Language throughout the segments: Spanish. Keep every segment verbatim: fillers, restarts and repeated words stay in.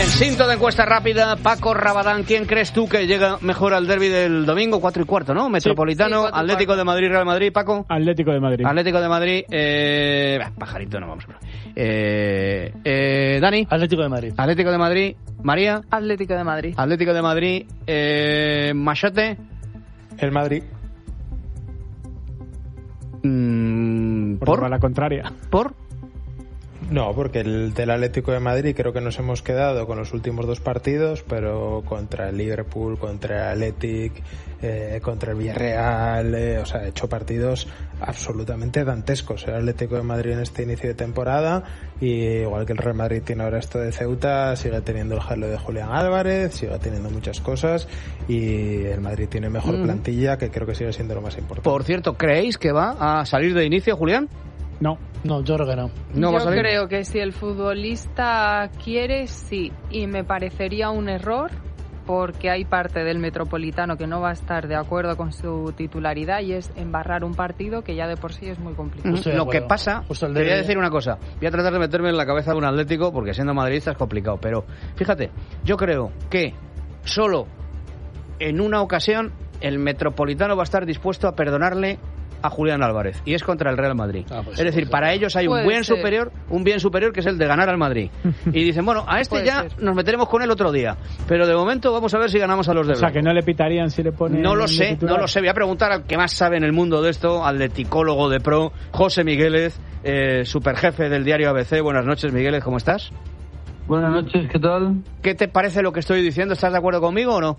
Bien, cinto de encuesta rápida. Paco Rabadán, ¿quién crees tú que llega mejor al derbi del domingo? Cuatro y cuarto, ¿no? Metropolitano, sí, sí, Atlético de Madrid, Real Madrid, Paco. Atlético de Madrid. Atlético de Madrid, eh... pajarito, no vamos a eh, eh, Dani. Atlético de Madrid. Atlético de Madrid. María. Atlético de Madrid. Atlético de Madrid. Eh, Machote. El Madrid. Mm, ¿Por? Por la contraria. ¿Por? No, porque el del Atlético de Madrid creo que nos hemos quedado con los últimos dos partidos, pero contra el Liverpool, contra el Athletic, eh, contra el Villarreal, eh, o sea, ha hecho partidos absolutamente dantescos el Atlético de Madrid en este inicio de temporada, y igual que el Real Madrid tiene ahora esto de Ceuta, sigue teniendo el jalo de Julián Álvarez, sigue teniendo muchas cosas, y el Madrid tiene mejor mm. plantilla, que creo que sigue siendo lo más importante. Por cierto, ¿creéis que va a salir de inicio, Julián? No, no, yo creo que no. ¿No yo creo que si el futbolista quiere, sí. Y me parecería un error porque hay parte del Metropolitano que no va a estar de acuerdo con su titularidad y es embarrar un partido que ya de por sí es muy complicado. Mm, lo que pasa, te voy a decir una cosa. Voy a tratar de meterme en la cabeza de un Atlético porque siendo madridista es complicado. Pero fíjate, yo creo que solo en una ocasión el Metropolitano va a estar dispuesto a perdonarle a Julián Álvarez, y es contra el Real Madrid. Ah, pues es decir, para ser. ellos hay un bien ser. superior, un bien superior que es el de ganar al Madrid. Y dicen, bueno, a este ya ser. nos meteremos con él otro día, pero de momento vamos a ver si ganamos a los de O sea, Blanco. que no le pitarían si le ponen. No lo sé, no lo sé. Voy a preguntar al que más sabe en el mundo de esto, al leticólogo de pro, José Migueles, eh, superjefe del diario A B C. Buenas noches, Migueles, ¿cómo estás? Buenas noches, ¿qué tal? ¿Qué te parece lo que estoy diciendo? ¿Estás de acuerdo conmigo o no?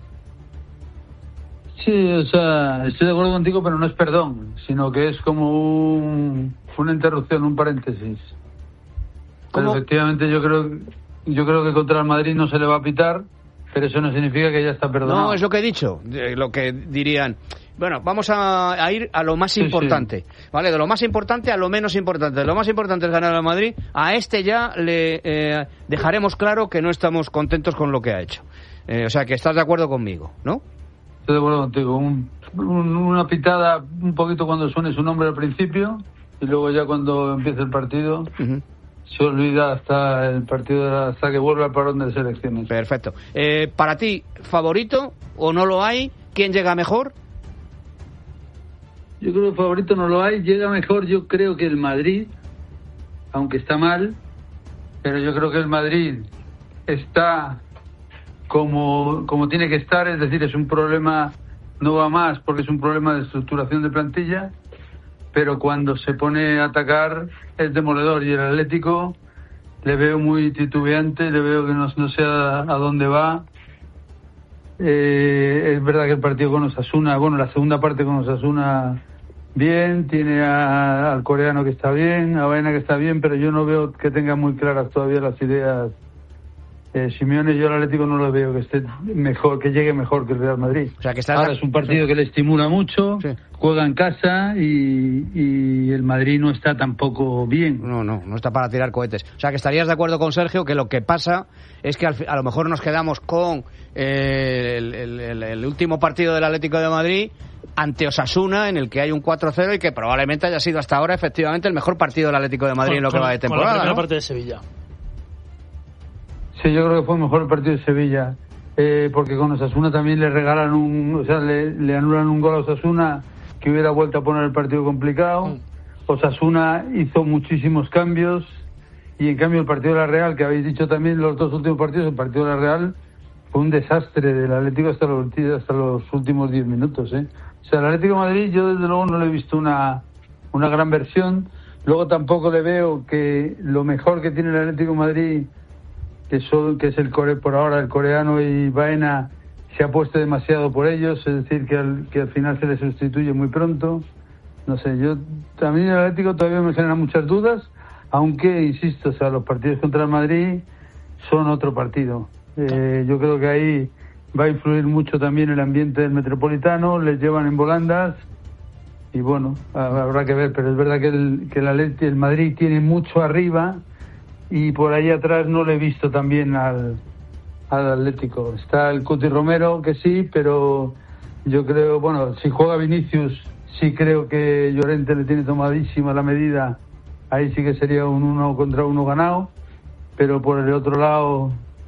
Sí, o sea, estoy de acuerdo contigo, pero no es perdón, sino que es como un, una interrupción, un paréntesis. Pero efectivamente yo creo, yo creo que contra el Madrid no se le va a pitar, pero eso no significa que ya está perdonado. No, es lo que he dicho, lo que dirían. Bueno, vamos a, a ir a lo más importante, sí, sí. ¿Vale? De lo más importante a lo menos importante. Lo más importante es ganar al Madrid. A este ya le eh, dejaremos claro que no estamos contentos con lo que ha hecho. Eh, o sea, que estás de acuerdo conmigo, ¿no? Estoy de acuerdo contigo. Un, un, una pitada un poquito cuando suene su nombre al principio y luego ya cuando empiece el partido uh-huh. se olvida hasta el partido, hasta que vuelva al parón de selecciones. Perfecto. Eh, ¿Para ti, favorito o no lo hay? ¿Quién llega mejor? Yo creo que favorito no lo hay. Llega mejor, yo creo que el Madrid, aunque está mal, pero yo creo que el Madrid está como como tiene que estar, es decir, es un problema, no va más porque es un problema de estructuración de plantilla, pero cuando se pone a atacar es demoledor, y el Atlético le veo muy titubeante, le veo que no, no sé a, a dónde va. Eh, es verdad que el partido con Osasuna, bueno, la segunda parte con Osasuna bien, tiene a, al coreano que está bien, a Baena que está bien, pero yo no veo que tenga muy claras todavía las ideas. Eh, Simeone, yo al Atlético no lo veo que esté mejor, que llegue mejor que el Real Madrid. O sea, que estás... Ahora es un partido sí. que le estimula mucho, sí. juega en casa y, y el Madrid no está tampoco bien. No, no, no está para tirar cohetes. O sea, que estarías de acuerdo con Sergio que lo que pasa es que al, a lo mejor nos quedamos con eh, el, el, el, el último partido del Atlético de Madrid ante Osasuna, en el que hay un cuatro cero y que probablemente haya sido hasta ahora efectivamente el mejor partido del Atlético de Madrid con, en lo que con, va de temporada. Con la primera ¿no? parte de Sevilla. Sí, yo creo que fue mejor el partido de Sevilla, eh, porque con Osasuna también le regalan un, o sea, le, le anulan un gol a Osasuna que hubiera vuelto a poner el partido complicado. Mm. Osasuna hizo muchísimos cambios y en cambio el partido de la Real, que habéis dicho también los dos últimos partidos, el partido de la Real fue un desastre del Atlético hasta los, hasta los últimos diez minutos, ¿eh? O sea, el Atlético de Madrid yo desde luego no le he visto una, una gran versión. Luego tampoco le veo que lo mejor que tiene el Atlético de Madrid, que, son, que es el core, por ahora el coreano y Baena, se ha puesto demasiado por ellos, es decir, que al, que al final se les sustituye muy pronto. No sé, yo también el Atlético todavía me genera muchas dudas, aunque, insisto, o sea, los partidos contra el Madrid son otro partido. Eh, yo creo que ahí va a influir mucho también el ambiente del Metropolitano, les llevan en volandas y bueno, habrá que ver, pero es verdad que el, que el, Atlético, el Madrid tiene mucho arriba y por ahí atrás no le he visto también al, al Atlético. Está el Cuti Romero, que sí, pero yo creo, bueno, si juega Vinicius, sí creo que Llorente le tiene tomadísima la medida, ahí sí que sería un uno contra uno ganado, pero por el otro lado,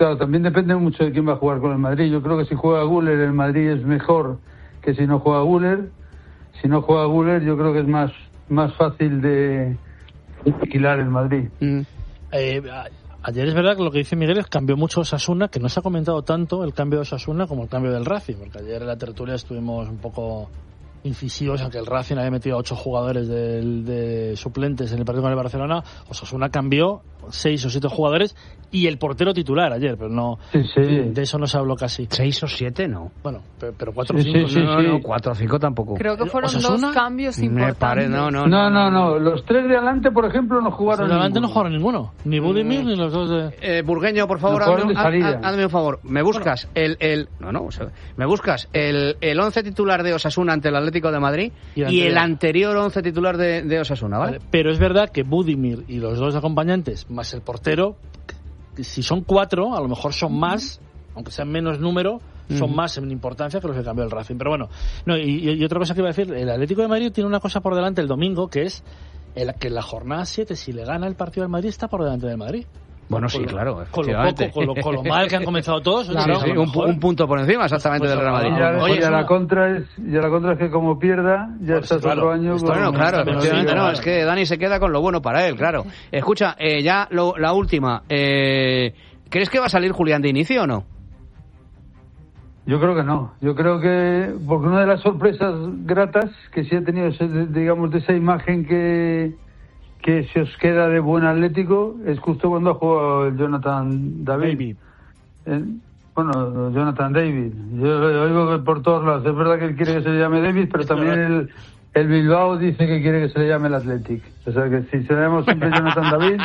claro, también depende mucho de quién va a jugar con el Madrid. Yo creo que si juega Güler, el Madrid es mejor que si no juega Güler. Si no juega Güler, yo creo que es más, más fácil de alquilar el Madrid. Mm. Eh, ayer es verdad que lo que dice Miguel es que cambió mucho Osasuna, que no se ha comentado tanto el cambio de Osasuna como el cambio del Racing, porque ayer en la tertulia estuvimos un poco incisivos, aunque el Racing había metido a ocho jugadores de, de suplentes en el partido con el Barcelona. Osasuna cambió seis o siete jugadores y el portero titular ayer, pero no, sí, sí. de eso no se habló casi. ¿Seis o siete? No. Bueno, pero, pero cuatro o sí, cinco. Sí, no, sí, no, sí. No, cuatro o cinco tampoco. Creo que fueron ¿Osasuna? dos cambios Me importantes. pare... no, no, No, no, no. Los tres de adelante, por ejemplo, no jugaron Los de adelante ninguno. no jugaron ninguno. Ni Budimir mm. ni los dos de... Eh, Burgueño, por favor, No hazme, jugaron de salida. haz- hazme un favor. Me buscas el... el no, no, o sea, me buscas el, el once titular de Osasuna ante el Atlético de Madrid Y y el el anterior. anterior once titular de, de Osasuna, ¿vale? Vale, pero es verdad que Budimir y los dos acompañantes, más el portero, si son cuatro, a lo mejor son más, aunque sean menos número, son uh-huh. más en importancia que los que cambió el Racing. Pero bueno, no y, y otra cosa que iba a decir, el Atlético de Madrid tiene una cosa por delante el domingo, que es el, que en la jornada siete, si le gana el partido del Madrid, está por delante del Madrid. Bueno, con sí, lo, claro. Con lo, poco, con, lo, con lo mal que han comenzado todos. Claro, sí, sí, un, un punto por encima exactamente pues, del Real Madrid. Y ya, Oye, ya la contra es ya la contra es que como pierda, ya pues, estás claro, otro año. Esto, bueno, claro, efectivamente, no, es que Dani se queda con lo bueno para él, claro. Escucha, eh, ya lo, la última. Eh, ¿Crees que va a salir Julián de inicio o no? Yo creo que no. Yo creo que porque una de las sorpresas gratas que sí ha tenido, digamos, de esa imagen que que se os queda de buen Atlético es justo cuando ha jugado el Jonathan David. David. Eh, bueno, Jonathan David. Yo lo oigo por todos lados. Es verdad que él quiere que se le llame David, pero también el, el Bilbao dice que quiere que se le llame el Athletic. O sea que si se le llama siempre Jonathan David...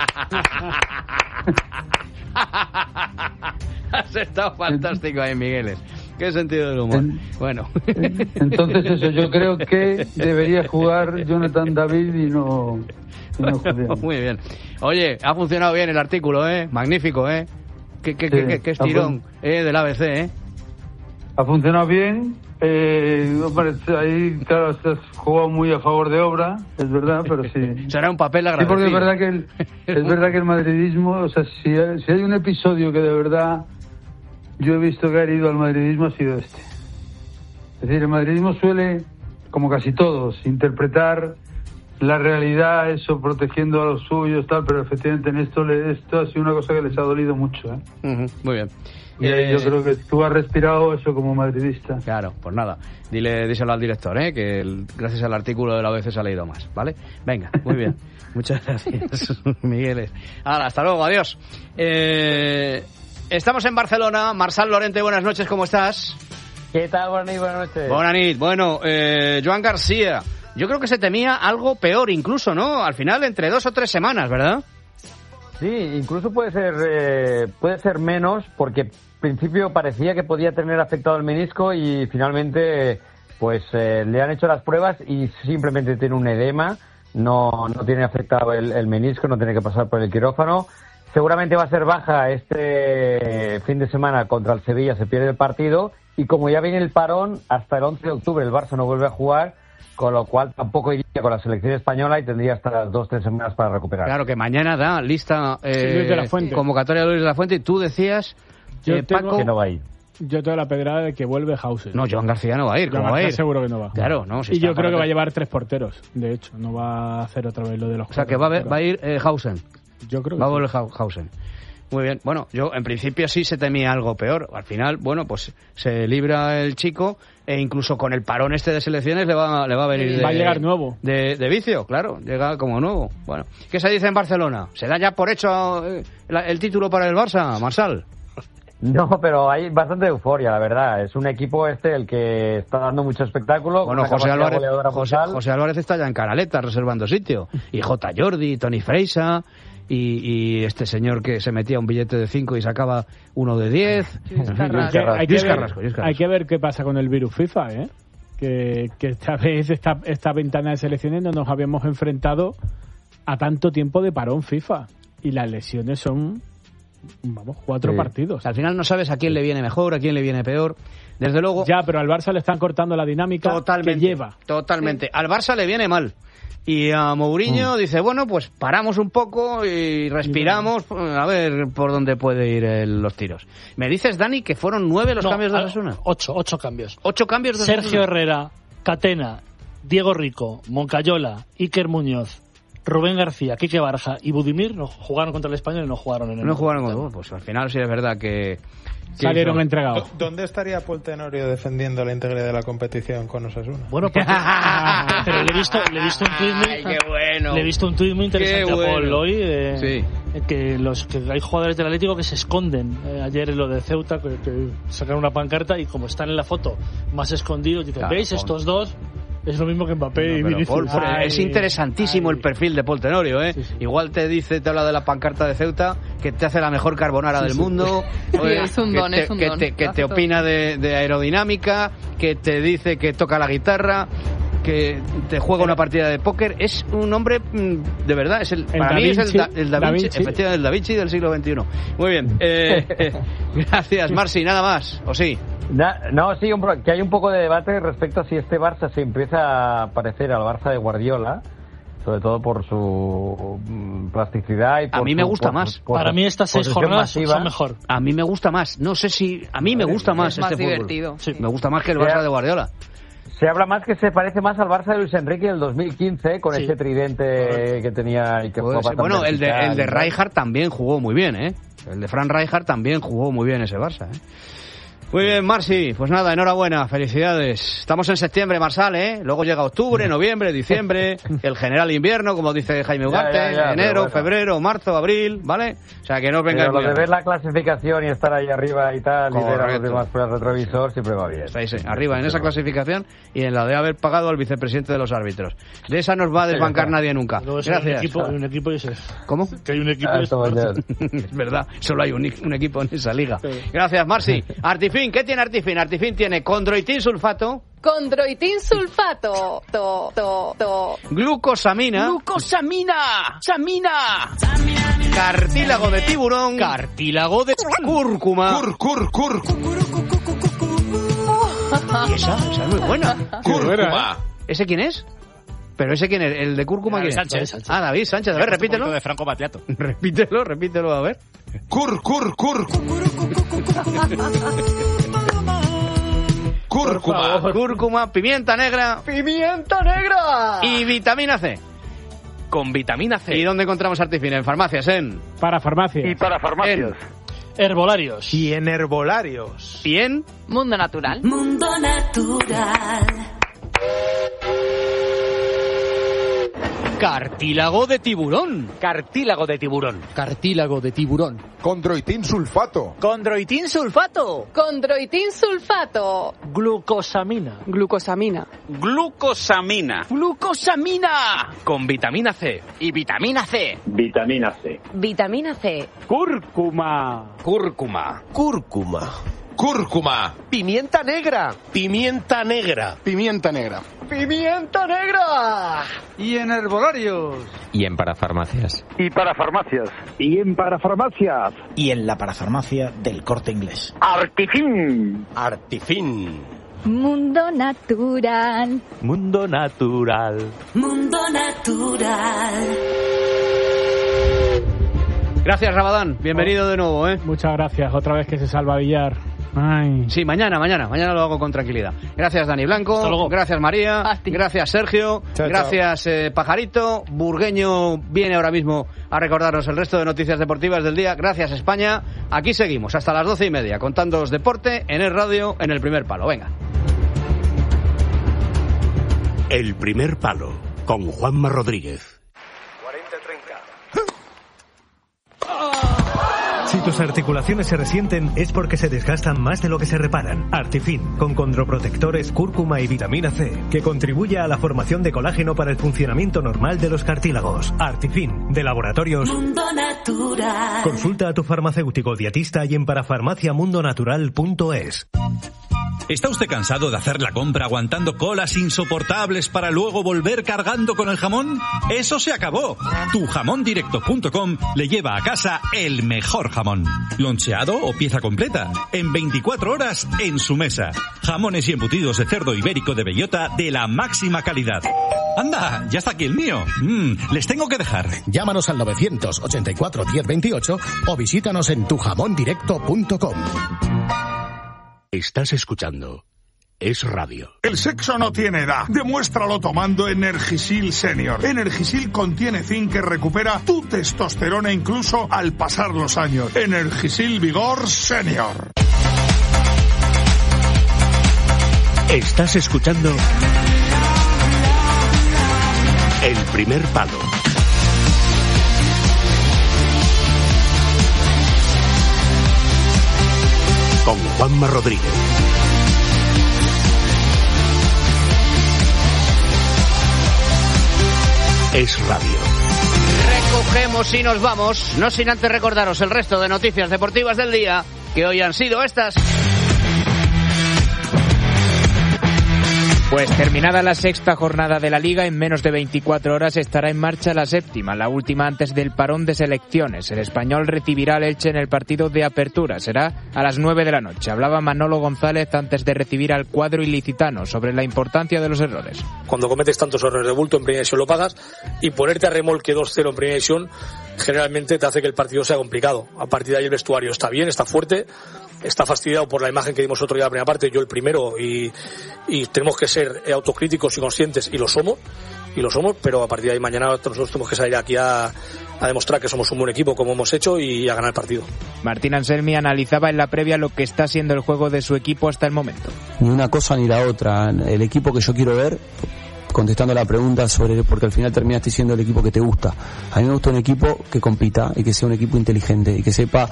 Has estado fantástico ahí, Migueles. Qué sentido del humor. En, bueno. Entonces eso, yo creo que debería jugar Jonathan David y no, y no Julián. Muy bien. Oye, ha funcionado bien el artículo, ¿eh? Magnífico, ¿eh? Qué, qué, sí, qué, qué estirón eh, del A B C, ¿eh? Ha funcionado bien. Eh, hombre, ahí, claro, has jugado muy a favor de Obra, es verdad, pero sí. Será un papel agradecido. Sí, porque es verdad que el, es verdad que el madridismo, o sea, si hay, si hay un episodio que de verdad yo he visto que ha herido al madridismo, ha sido este. Es decir, el madridismo suele, como casi todos, interpretar la realidad, eso, protegiendo a los suyos, tal, pero efectivamente en esto, le, esto ha sido una cosa que les ha dolido mucho, ¿eh? Uh-huh, muy bien. Y eh, yo creo que tú has respirado eso como madridista. Claro, pues nada, dile, díselo al director, ¿eh? Que el, gracias al artículo de la A B C se ha leído más, ¿vale? Venga, muy bien. Muchas gracias, Miguel. Ahora, hasta luego, adiós. Eh, estamos en Barcelona. Marçal Lorente, buenas noches, ¿cómo estás? ¿Qué tal? Buenas noches, buenas noches. Buenas noches. Bueno, eh, Joan García, yo creo que se temía algo peor incluso, ¿no? Al final, entre dos o tres semanas, ¿verdad? Sí, incluso puede ser eh, puede ser menos, porque en principio parecía que podía tener afectado el menisco y finalmente pues eh, le han hecho las pruebas y simplemente tiene un edema, no no tiene afectado el, el menisco, no tiene que pasar por el quirófano. Seguramente va a ser baja este fin de semana contra el Sevilla, se pierde el partido y como ya viene el parón, hasta el once de octubre el Barça no vuelve a jugar, con lo cual tampoco iría con la selección española y tendría hasta las dos o tres semanas para recuperar. Claro, que mañana da lista eh, sí, Luis de la Fuente. Convocatoria de Luis de la Fuente y tú decías, yo eh, tengo, Paco... que no va a ir. Yo tengo la pedrada de que vuelve Hausen. No, Joan García no va a ir, ¿cómo va a ir? Seguro que no va. Claro, no. Si y yo creo que para... va a llevar tres porteros, de hecho, no va a hacer otra vez lo de los... O sea, que va a, ver, va a ir eh, Hausen. Yo creo que Va a sí. volver Hausen. Muy bien. Bueno, yo en principio sí se temía algo peor. Al final, bueno, pues se libra el chico e incluso con el parón este de selecciones le va, le va a venir de, va a llegar nuevo. De, de vicio, claro. Llega como nuevo. Bueno, ¿qué se dice en Barcelona? ¿Se da ya por hecho el, el título para el Barça, Marçal? No, pero hay bastante euforia, la verdad. Es un equipo este el que está dando mucho espectáculo. Bueno, José Álvarez, José, José Álvarez está ya en Canaleta reservando sitio. Y J. Jordi, Toni Freisa... Y, y este señor que se metía un billete de cinco y sacaba uno de diez. Luis Carrasco. Hay, que ver, hay que ver qué pasa con el virus FIFA, ¿eh? Que, que esta vez, esta, esta ventana de selecciones no nos habíamos enfrentado a tanto tiempo de parón FIFA. Y las lesiones son vamos, cuatro sí. partidos. Al final no sabes a quién le viene mejor, a quién le viene peor. Desde luego... Ya, pero al Barça le están cortando la dinámica totalmente, que lleva. Totalmente. Sí. Al Barça le viene mal. Y a Mourinho mm. dice, bueno, pues paramos un poco y respiramos, a ver por dónde puede ir el, los tiros. ¿Me dices, Dani, que fueron nueve los no, cambios de Osasuna? Ocho, ocho cambios. ¿Ocho cambios de Sergio Osasuna? Herrera, Catena, Diego Rico, Moncayola, Iker Muñoz, Rubén García, Quique Barja y Budimir no jugaron contra el Español y no jugaron en el No jugaron con pues al final sí es verdad que... que salieron entregados. ¿Dónde estaría Paul Tenorio defendiendo la integridad de la competición con Osasuna? Bueno, porque... pero le he visto, le he visto un tuit muy... Ay, qué bueno. Le he visto un tuit muy interesante bueno. a Paul hoy, eh, sí. que, los, que hay jugadores del Atlético que se esconden. Eh, ayer en lo de Ceuta, que, que sacaron una pancarta y como están en la foto más escondidos, dicen, claro, ¿veis con... estos dos? Es lo mismo que Mbappé no, y Vinicius. Paul, ay, es interesantísimo ay. el perfil de Paul Tenorio, ¿eh? Sí, sí. Igual te dice, te habla de la pancarta de Ceuta, que te hace la mejor carbonara sí, del sí. mundo. Sí, oye, es un don, que te, es un que don. Te, que te opina de, de aerodinámica, que te dice que toca la guitarra, que te juega una partida de póker. Es un hombre, de verdad, es el, el para da mí Vinci, es el Da, el da Vinci, Vinci. efectivamente, el Da Vinci del siglo veintiuno. Muy bien. Eh, eh, gracias, Marci, nada más, ¿o sí? No, sí, que hay un poco de debate respecto a si este Barça se empieza a parecer al Barça de Guardiola, sobre todo por su plasticidad y por a mí me su, gusta por, más. Por, Para mí estas seis jornadas masiva. son mejor. A mí me gusta más. No sé si a mí me gusta más es este más divertido. fútbol. Sí. Me gusta más que el Barça de Guardiola. Se habla más que se parece más al Barça de Luis Enrique del dos mil quince con sí. ese tridente que tenía y que jugaba tan bueno, el de el de ¿no? Rijkaard también jugó muy bien, ¿eh? El de Frank Rijkaard también jugó muy bien ese Barça, ¿eh? Muy bien, Marci, pues nada, enhorabuena, felicidades. Estamos en septiembre, Marsal, ¿eh? Luego llega octubre, noviembre, diciembre, el general invierno, como dice Jaime Ugarte, ya, ya, ya, enero, bueno. febrero, marzo, abril, ¿vale? O sea, que no venga... Pero lo de ver la clasificación y estar ahí arriba y tal, correcto. Y ver a los demás por el retrovisor, siempre va bien. Estáis arriba en esa clasificación y en la de haber pagado al vicepresidente de los árbitros. De esa no os va a desbancar nadie nunca. Gracias. Hay un equipo, hay un equipo y ese... ¿Cómo? Que hay un equipo y ese... Es verdad, solo hay un, un equipo en esa liga. Sí. Gracias, Marci. Artifin, ¿qué tiene Artifin? Artifin tiene condroitin sulfato. Condroitin sulfato. To, to, to. Glucosamina. Glucosamina. Samina. Cartílago de tiburón. Cartílago de cúrcuma. Cur, cur, cur. Y esa, esa es muy buena. Cúrcuma. ¿Ese quién es? ¿Pero ese quién es? ¿El de cúrcuma quién es? Sánchez, Sánchez. Ah, David Sánchez. A ver, repítelo. de Franco Battiato. Repítelo, repítelo, a ver. Cur, cur, cur. Cúrcuma. Cúrcuma, pimienta negra. ¡Pimienta negra! Y vitamina C. Con vitamina C. ¿Y dónde encontramos Artifin? En farmacias, en... Para farmacias. Y para farmacias. En... Herbolarios. Y en herbolarios. ¿Y en? Mundo Natural. Mundo Natural. Cartílago de tiburón. Cartílago de tiburón. Cartílago de tiburón. Condroitin sulfato. Condroitin sulfato. Condroitin sulfato. Glucosamina. Glucosamina. Glucosamina. Glucosamina. Con vitamina C. Y vitamina C. Vitamina C. Vitamina C. Cúrcuma. Cúrcuma. Cúrcuma. Cúrcuma. Pimienta negra. Pimienta negra. Pimienta negra. ¡Pimienta negra! Y en herbolarios. Y en parafarmacias. Y para farmacias. Y en parafarmacias. Y en la parafarmacia del Corte Inglés. Artifin. Artifin. Mundo Natural. Mundo Natural. Mundo Natural. Gracias, Rabadán. Bienvenido de nuevo, ¿eh? Muchas gracias. Otra vez que se salva Villar. Ay. Sí, mañana, mañana, mañana lo hago con tranquilidad. Gracias, Dani Blanco. Gracias, María. Gracias, Sergio. Chao, gracias, eh, Pajarito. Burgueño viene ahora mismo a recordarnos el resto de noticias deportivas del día. Gracias, España. Aquí seguimos hasta las doce y media contándoos deporte en el radio en El Primer Palo. Venga. El Primer Palo con Juanma Rodríguez. Si tus articulaciones se resienten es porque se desgastan más de lo que se reparan. Artifin, con condroprotectores, cúrcuma y vitamina C, que contribuye a la formación de colágeno para el funcionamiento normal de los cartílagos. Artifin, de Laboratorios Mundo Natural. Consulta a tu farmacéutico dietista y en parafarmaciamundonatural punto es. ¿Está usted cansado de hacer la compra aguantando colas insoportables para luego volver cargando con el jamón? ¡Eso se acabó! tu jamón directo punto com le lleva a casa el mejor jamón. Loncheado o pieza completa. En veinticuatro horas en su mesa. Jamones y embutidos de cerdo ibérico de bellota de la máxima calidad. ¡Anda! ¡Ya está aquí el mío! Mm, les tengo que dejar. Llámanos al novecientos ochenta y cuatro diez veintiocho o visítanos en tu jamón directo punto com. Estás escuchando Es Radio. El sexo no tiene edad. Demuéstralo tomando Energisil Senior. Energisil contiene zinc que recupera tu testosterona incluso al pasar los años. Energisil Vigor Senior. Estás escuchando El Primer Palo. Con Juanma Rodríguez. Es Radio. Recogemos y nos vamos, no sin antes recordaros el resto de noticias deportivas del día, que hoy han sido estas. Pues terminada la sexta jornada de la Liga, en menos de veinticuatro horas estará en marcha la séptima, la última antes del parón de selecciones. El Español recibirá al Elche en el partido de apertura, será a las nueve de la noche. Hablaba Manolo González antes de recibir al cuadro ilicitano sobre la importancia de los errores. Cuando cometes tantos errores de bulto en primera división lo pagas, y ponerte a remolque dos cero en primera división generalmente te hace que el partido sea complicado. A partir de ahí el vestuario está bien, está fuerte, está fastidiado por la imagen que dimos otro día en la primera parte, yo el primero, y, y tenemos que ser autocríticos y conscientes, y lo somos, y lo somos, pero a partir de ahí mañana nosotros tenemos que salir aquí a, a demostrar que somos un buen equipo como hemos hecho y a ganar el partido. Martín Anselmi analizaba en la previa lo que está siendo el juego de su equipo hasta el momento. Ni una cosa ni la otra, el equipo que yo quiero ver, contestando la pregunta sobre, porque al final terminaste siendo el equipo que te gusta. A mí me gusta un equipo que compita y que sea un equipo inteligente y que sepa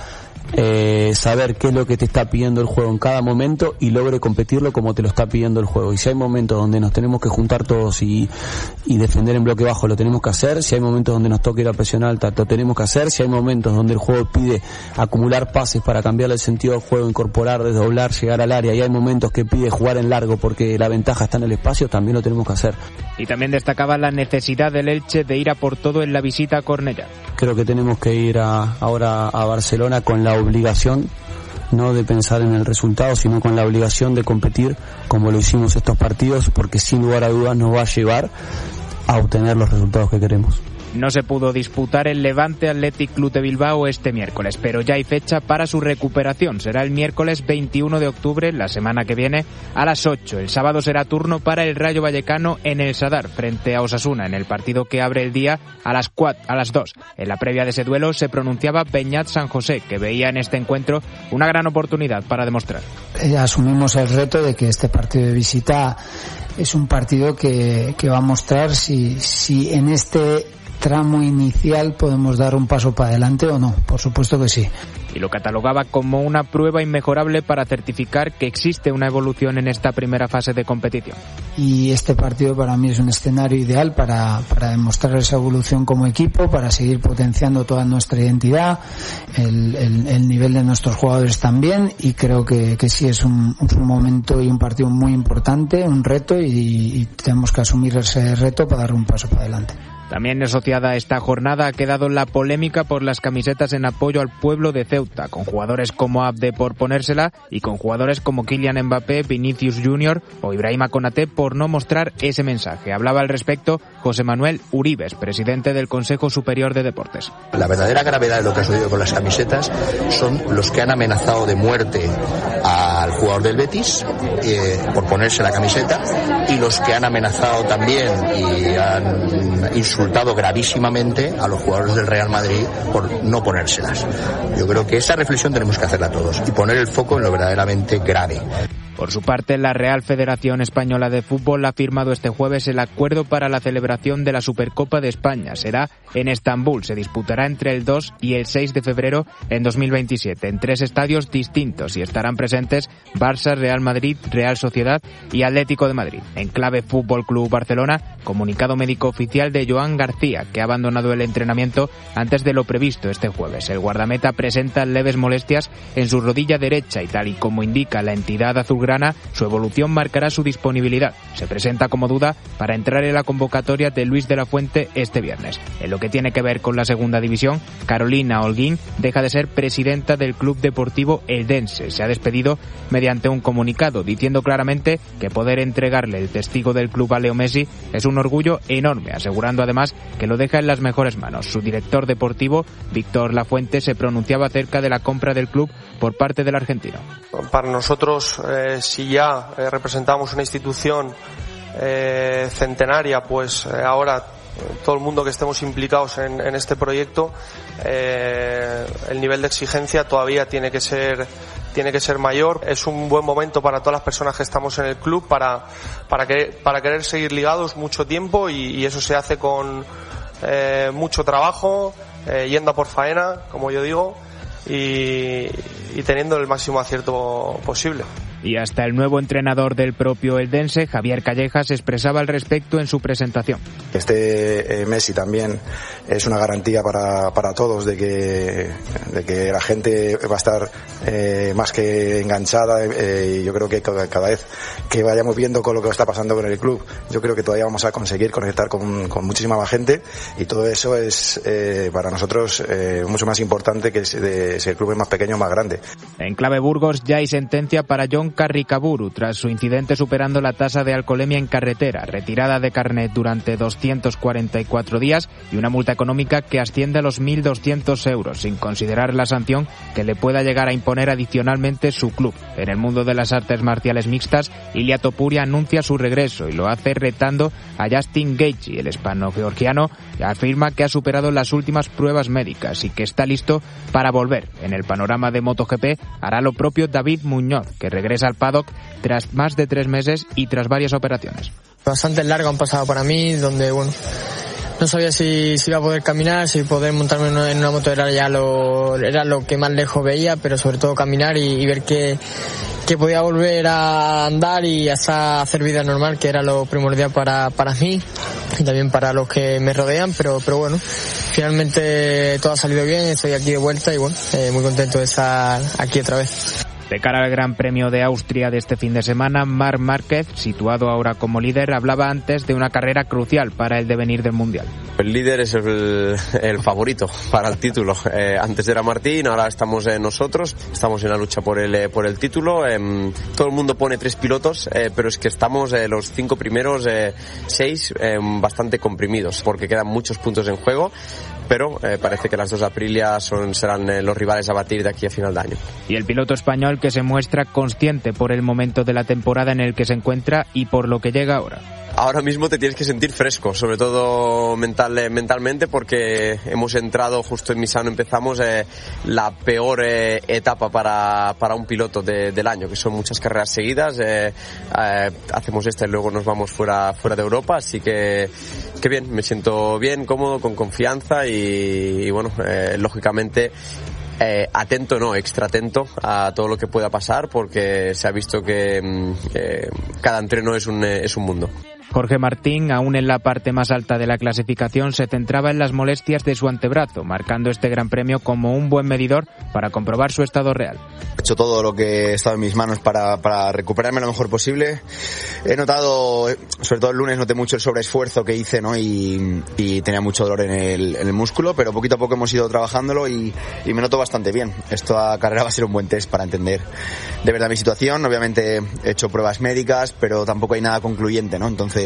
eh, saber qué es lo que te está pidiendo el juego en cada momento y logre competirlo como te lo está pidiendo el juego. Y si hay momentos donde nos tenemos que juntar todos y, y defender en bloque bajo, lo tenemos que hacer. Si hay momentos donde nos toca ir a presión alta, lo tenemos que hacer. Si hay momentos donde el juego pide acumular pases para cambiar el sentido del juego, incorporar, desdoblar, llegar al área, y hay momentos que pide jugar en largo porque la ventaja está en el espacio, también lo tenemos que hacer. Y también destacaba la necesidad del Elche de ir a por todo en la visita a Cornellá. Creo que tenemos que ir a, ahora a Barcelona con la obligación, no de pensar en el resultado, sino con la obligación de competir como lo hicimos estos partidos, porque sin lugar a dudas nos va a llevar a obtener los resultados que queremos. No se pudo disputar el Levante Athletic Club de Bilbao este miércoles, pero ya hay fecha para su recuperación. Será el miércoles veintiuno de octubre, la semana que viene, a las ocho. El sábado será turno para el Rayo Vallecano en el Sadar, frente a Osasuna, en el partido que abre el día a las cuatro, a las dos. En la previa de ese duelo se pronunciaba Beñat San José, que veía en este encuentro una gran oportunidad para demostrar. Asumimos el reto de que este partido de visita es un partido que, que va a mostrar si, si en este tramo inicial podemos dar un paso para adelante o no. Por supuesto que sí. Y lo catalogaba como una prueba inmejorable para certificar que existe una evolución en esta primera fase de competición. Y este partido para mí es un escenario ideal para, para demostrar esa evolución como equipo, para seguir potenciando toda nuestra identidad, el, el, el nivel de nuestros jugadores también, y creo que, que sí es un, un momento y un partido muy importante, un reto, y, y tenemos que asumir ese reto para dar un paso para adelante. También asociada a esta jornada ha quedado la polémica por las camisetas en apoyo al pueblo de Ceuta, con jugadores como Abde por ponérsela y con jugadores como Kylian Mbappé, Vinicius Junior o Ibrahima Konaté por no mostrar ese mensaje. Hablaba al respecto José Manuel Uribes, presidente del Consejo Superior de Deportes. La verdadera gravedad de lo que ha sucedido con las camisetas son los que han amenazado de muerte al jugador del Betis eh, por ponerse la camiseta, y los que han amenazado también y han insultado gravísimamente a los jugadores del Real Madrid por no ponérselas. Yo creo que esa reflexión tenemos que hacerla todos y poner el foco en lo verdaderamente grave. Por su parte, la Real Federación Española de Fútbol ha firmado este jueves el acuerdo para la celebración de la Supercopa de España. Será en Estambul. Se disputará entre el dos y el seis de febrero en dos mil veintisiete, en tres estadios distintos, y estarán presentes Barça, Real Madrid, Real Sociedad y Atlético de Madrid. En clave Fútbol Club Barcelona, comunicado médico oficial de Joan García, que ha abandonado el entrenamiento antes de lo previsto este jueves. El guardameta presenta leves molestias en su rodilla derecha y, tal y como indica la entidad azul azulgrana, su evolución marcará su disponibilidad. Se presenta como duda para entrar en la convocatoria de Luis de la Fuente este viernes. En lo que tiene que ver con la segunda división, Carolina Holguín deja de ser presidenta del Club Deportivo Eldense. Se ha despedido mediante un comunicado diciendo claramente que poder entregarle el testigo del club a Leo Messi es un orgullo enorme, asegurando además que lo deja en las mejores manos. Su director deportivo, Víctor Lafuente, se pronunciaba acerca de la compra del club por parte del argentino. Para nosotros, eh, si ya eh, representamos una institución eh, centenaria, pues eh, ahora todo el mundo que estemos implicados en, en este proyecto, eh, el nivel de exigencia todavía tiene que ser tiene que ser mayor. Es un buen momento para todas las personas que estamos en el club para para querer, para querer seguir ligados mucho tiempo y, y eso se hace con eh, mucho trabajo, eh, yendo a por faena, como yo digo, y, y teniendo el máximo acierto posible. Y hasta el nuevo entrenador del propio Eldense, Javier Callejas, expresaba al respecto en su presentación. Este eh, Messi también es una garantía para, para todos de que, de que la gente va a estar eh, más que enganchada eh, y yo creo que cada, cada vez que vayamos viendo con lo que está pasando con el club, yo creo que todavía vamos a conseguir conectar con, con muchísima más gente y todo eso es eh, para nosotros eh, mucho más importante que si, de, si el club es más pequeño o más grande. En clave Burgos ya hay sentencia para John Carricaburu tras su incidente superando la tasa de alcoholemia en carretera, retirada de carnet durante doscientos cuarenta y cuatro días y una multa económica que asciende a los mil doscientos euros, sin considerar la sanción que le pueda llegar a imponer adicionalmente su club. En el mundo de las artes marciales mixtas, Ilia Topuria anuncia su regreso y lo hace retando a Justin Gaethje. El hispano-georgiano afirma que ha superado las últimas pruebas médicas y que está listo para volver. En el panorama de MotoGP hará lo propio David Muñoz, que regresa al paddock tras más de tres meses y tras varias operaciones. Bastante largo han pasado para mí, donde bueno, no sabía si, si iba a poder caminar, si poder montarme en una, en una moto era ya lo, era lo que más lejos veía, pero sobre todo caminar y, y ver que, que podía volver a andar y hasta hacer vida normal, que era lo primordial para, para mí y también para los que me rodean, pero, pero bueno, finalmente todo ha salido bien, estoy aquí de vuelta y bueno, eh, muy contento de estar aquí otra vez. De cara al Gran Premio de Austria de este fin de semana, Marc Márquez, situado ahora como líder, hablaba antes de una carrera crucial para el devenir del Mundial. El líder es el, el favorito para el título. Eh, antes era Martín, ahora estamos eh, nosotros, estamos en la lucha por el, eh, por el título. Eh, todo el mundo pone tres pilotos, eh, pero es que estamos eh, los cinco primeros, eh, seis, eh, bastante comprimidos, porque quedan muchos puntos en juego. Pero eh, parece que las dos Aprilia son, serán eh, los rivales a batir de aquí a final de año. Y el piloto español que se muestra consciente por el momento de la temporada en el que se encuentra y por lo que llega ahora. Ahora mismo te tienes que sentir fresco, sobre todo mental, eh, mentalmente, porque hemos entrado, justo en Misano empezamos eh, la peor eh, etapa para, para un piloto de, del año, que son muchas carreras seguidas, eh, eh, hacemos esta y luego nos vamos fuera, fuera de Europa, así que, que bien, me siento bien, cómodo, con confianza y, y bueno, eh, lógicamente Eh, atento, no, extra atento a todo lo que pueda pasar, porque se ha visto que eh, cada entreno es un, eh, es un mundo. Jorge Martín, aún en la parte más alta de la clasificación, se centraba en las molestias de su antebrazo, marcando este Gran Premio como un buen medidor para comprobar su estado real. He hecho todo lo que estaba en mis manos para, para recuperarme lo mejor posible. He notado, sobre todo el lunes, noté mucho el sobreesfuerzo que hice, ¿no? Y, y tenía mucho dolor en el, en el músculo, pero poquito a poco hemos ido trabajándolo y, y me noto bastante bien. Esta carrera va a ser un buen test para entender de verdad mi situación. Obviamente he hecho pruebas médicas, pero tampoco hay nada concluyente, ¿no? Entonces,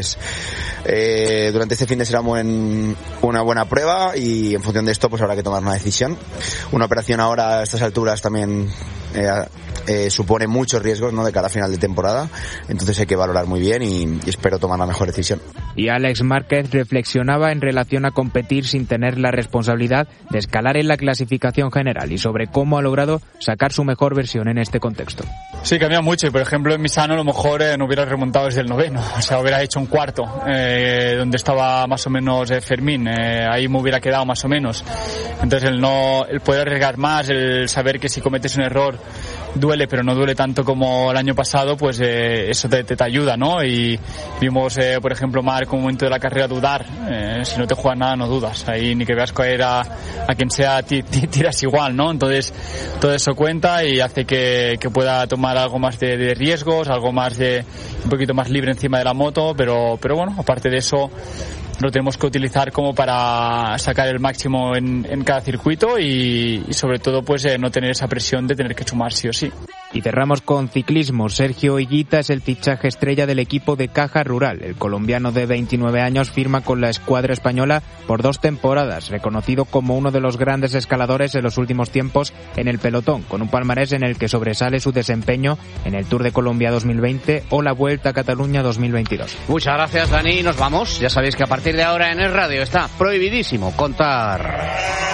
Eh, durante este fin de semana en una buena prueba y en función de esto pues habrá que tomar una decisión. Una operación ahora a estas alturas también eh, eh, supone muchos riesgos, ¿no?, de cada final de temporada, entonces hay que valorar muy bien y, y espero tomar la mejor decisión. Y Alex Márquez reflexionaba en relación a competir sin tener la responsabilidad de escalar en la clasificación general y sobre cómo ha logrado sacar su mejor versión en este contexto. Sí, cambia mucho y por ejemplo en Misano a lo mejor eh, no hubiera remontado desde el noveno, o sea, hubiera hecho un cuarto eh, donde estaba más o menos eh, Fermín, eh, ahí me hubiera quedado más o menos. Entonces el no, el poder arriesgar más, el saber que si cometes un error duele, pero no duele tanto como el año pasado, pues eh, eso te, te, te ayuda, ¿no? Y vimos, eh, por ejemplo, Marc, un momento de la carrera dudar. Eh, si no te juegas nada, no dudas. Ahí ni que veas caer a, a quien sea, t- t- tiras igual, ¿no? Entonces, todo eso cuenta y hace que, que pueda tomar algo más de, de riesgos, algo más de, un poquito más libre encima de la moto, pero, pero bueno, aparte de eso, lo tenemos que utilizar como para sacar el máximo en, en cada circuito y, y sobre todo pues eh, no tener esa presión de tener que sumar sí o sí. Y cerramos con ciclismo. Sergio Higuita es el fichaje estrella del equipo de Caja Rural. El colombiano de veintinueve años firma con la escuadra española por dos temporadas, reconocido como uno de los grandes escaladores en los últimos tiempos en el pelotón, con un palmarés en el que sobresale su desempeño en el Tour de Colombia dos mil veinte o la Vuelta a Cataluña dos mil veintidós. Muchas gracias, Dani. Nos vamos. Ya sabéis que a partir de ahora en Es Radio está prohibidísimo contar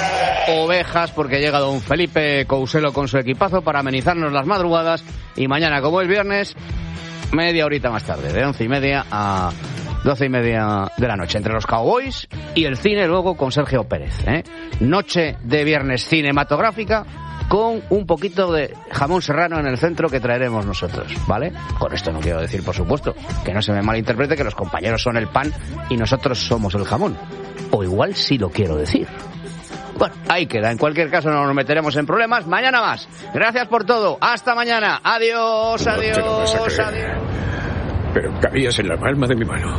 ovejas porque ha llegado un Felipe Couselo con su equipazo para amenizarnos las madrugadas y mañana, como es viernes, media horita más tarde, de once y media a doce y media de la noche, entre los Cowboys y el cine luego con Sergio Pérez, ¿eh? Noche de viernes cinematográfica con un poquito de jamón serrano en el centro que traeremos nosotros, ¿vale? Con esto no quiero decir, por supuesto, que no se me malinterprete que los compañeros son el pan y nosotros somos el jamón. O igual sí lo quiero decir. Bueno, ahí queda. En cualquier caso no nos meteremos en problemas. Mañana más. Gracias por todo. Hasta mañana. Adiós, adiós, no te lo vas a creer. adiós. Pero cabías en la palma de mi mano.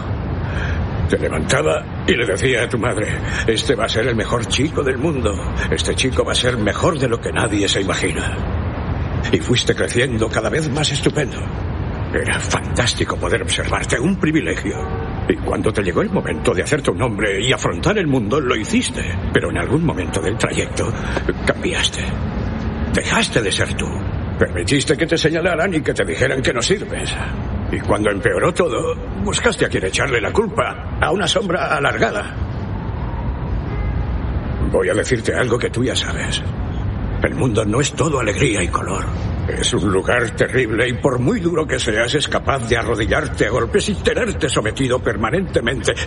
Te levantaba y le decía a tu madre, este va a ser el mejor chico del mundo. Este chico va a ser mejor de lo que nadie se imagina. Y fuiste creciendo cada vez más estupendo. Era fantástico poder observarte, un privilegio. Y cuando te llegó el momento de hacerte un hombre y afrontar el mundo, lo hiciste. Pero en algún momento del trayecto cambiaste. Dejaste de ser tú. Permitiste que te señalaran y que te dijeran que no sirves. Y cuando empeoró todo, buscaste a quien echarle la culpa, a una sombra alargada. Voy a decirte algo que tú ya sabes. El mundo no es todo alegría y color. Es un lugar terrible y por muy duro que seas, es capaz de arrodillarte a golpes y tenerte sometido permanentemente.